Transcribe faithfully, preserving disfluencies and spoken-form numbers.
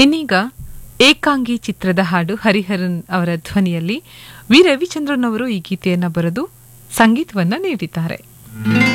ಇನ್ನೀಗ ಏಕಾಂಗಿ ಚಿತ್ರದ ಹಾಡು ಹರಿಹರನ್ ಅವರ ಧ್ವನಿಯಲ್ಲಿ ವಿ ರವಿಚಂದ್ರನ್ ಅವರು ಈ ಗೀತೆಯನ್ನು ಬರೆದು ಸಂಗೀತವನ್ನ ನೀಡಿದ್ದಾರೆ.